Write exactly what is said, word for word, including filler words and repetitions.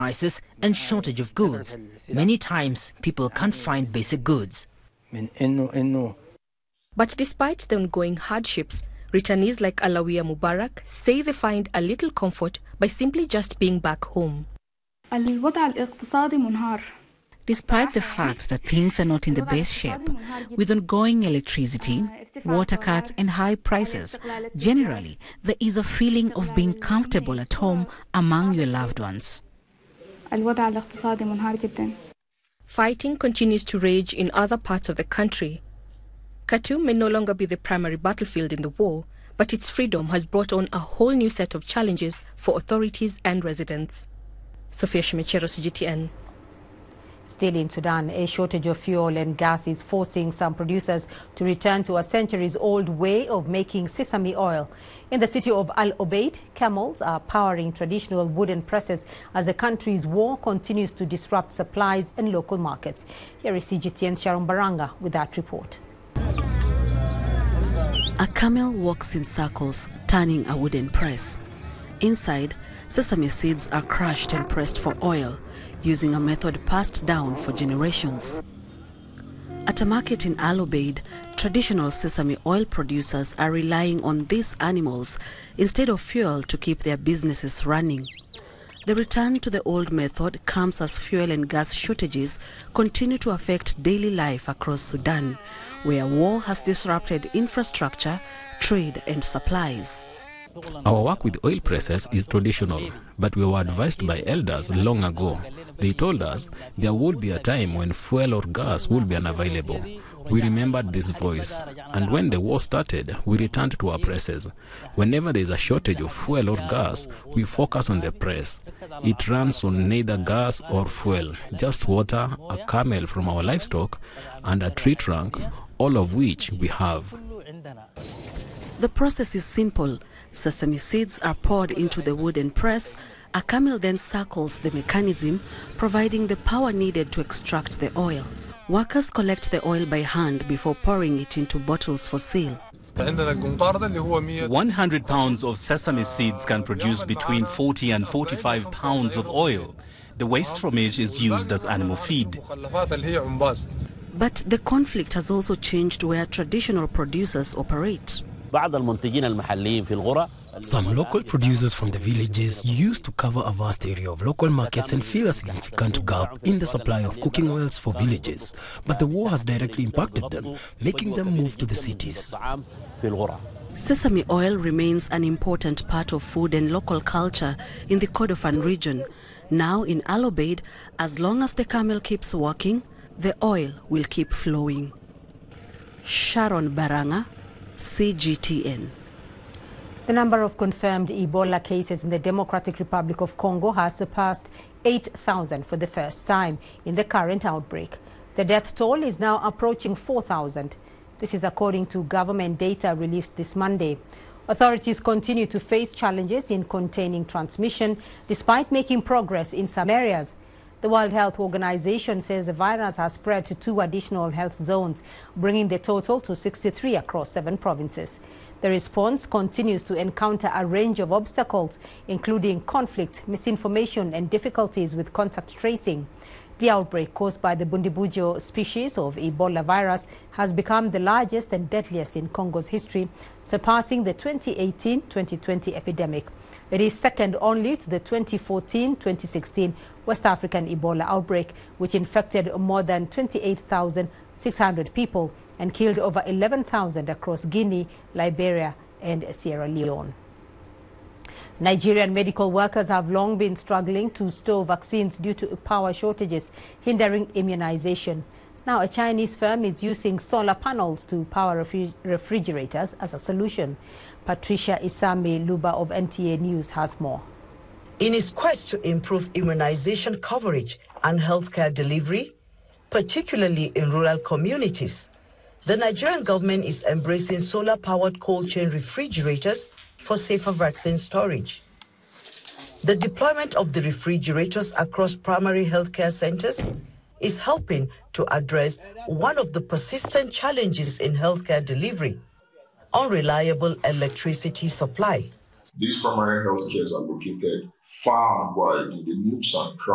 prices and shortage of goods. Many times, people can't find basic goods. But despite the ongoing hardships, returnees like Alawiya Mubarak say they find a little comfort by simply just being back home. Despite the fact that things are not in the best shape, with ongoing electricity, water cuts and high prices, generally there is a feeling of being comfortable at home among your loved ones. Fighting continues to rage in other parts of the country. Khartoum may no longer be the primary battlefield in the war, but its freedom has brought on a whole new set of challenges for authorities and residents. Sophia Shimichero, C G T N. Still in Sudan, a shortage of fuel and gas is forcing some producers to return to a centuries-old way of making sesame oil. In the city of Al Obeid, camels are powering traditional wooden presses as the country's war continues to disrupt supplies and local markets. Here is C G T N's Sharon Baranga with that report. A camel walks in circles, turning a wooden press. Inside, sesame seeds are crushed and pressed for oil, using a method passed down for generations. At a market in Al Obeid, traditional sesame oil producers are relying on these animals instead of fuel to keep their businesses running. The return to the old method comes as fuel and gas shortages continue to affect daily life across Sudan, where war has disrupted infrastructure, trade and supplies. Our work with oil presses is traditional, but we were advised by elders long ago. They told us there would be a time when fuel or gas would be unavailable. We remembered this voice, and when the war started, we returned to our presses. Whenever there is a shortage of fuel or gas, we focus on the press. It runs on neither gas or fuel, just water, a camel from our livestock, and a tree trunk, all of which we have. The process is simple. Sesame seeds are poured into the wooden press. A camel then circles the mechanism, providing the power needed to extract the oil. Workers collect the oil by hand before pouring it into bottles for sale. one hundred pounds of sesame seeds can produce between forty and forty-five pounds of oil. The waste from it is used as animal feed. But the conflict has also changed where traditional producers operate. Some local producers from the villages used to cover a vast area of local markets and fill a significant gap in the supply of cooking oils for villages. But the war has directly impacted them, making them move to the cities. Sesame oil remains an important part of food and local culture in the Kordofan region. Now in Al Obeid, as long as the camel keeps walking, the oil will keep flowing. Sharon Baranga, C G T N. The number of confirmed Ebola cases in the Democratic Republic of Congo has surpassed eight thousand for the first time in the current outbreak. The death toll is now approaching four thousand. This is according to government data released this Monday. Authorities continue to face challenges in containing transmission despite making progress in some areas. The World Health Organization says the virus has spread to two additional health zones, bringing the total to sixty-three across seven provinces. The response continues to encounter a range of obstacles, including conflict, misinformation, and difficulties with contact tracing. The outbreak caused by the Bundibugyo species of Ebola virus has become the largest and deadliest in Congo's history, surpassing the twenty eighteen twenty twenty epidemic. It is second only to the twenty fourteen twenty sixteen West African Ebola outbreak, which infected more than twenty-eight thousand six hundred people and killed over eleven thousand across Guinea, Liberia, and Sierra Leone. Nigerian medical workers have long been struggling to store vaccines due to power shortages, hindering immunization. Now, a Chinese firm is using solar panels to power refri refrigerators as a solution. Patricia Isami Luba of N T A News has more. In its quest to improve immunization coverage and healthcare delivery, particularly in rural communities, the Nigerian government is embracing solar-powered cold chain refrigerators for safer vaccine storage. The deployment of the refrigerators across primary healthcare centers is helping to address one of the persistent challenges in healthcare delivery: unreliable electricity supply. These primary health cares are located far and wide in the nooks and crannies